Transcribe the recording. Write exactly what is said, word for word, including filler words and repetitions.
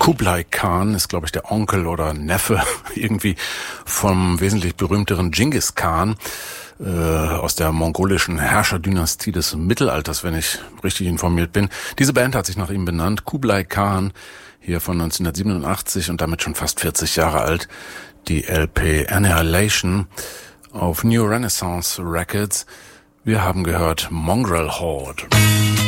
Kublai Khan ist, glaube ich, der Onkel oder Neffe irgendwie vom wesentlich berühmteren Genghis Khan äh, aus der mongolischen Herrscherdynastie des Mittelalters, wenn ich richtig informiert bin. Diese Band hat sich nach ihm benannt, Kublai Khan, hier von neunzehnhundertsiebenundachtzig und damit schon fast vierzig Jahre alt. Die L P Annihilation auf New Renaissance Records. Wir haben gehört Mongrel Horde.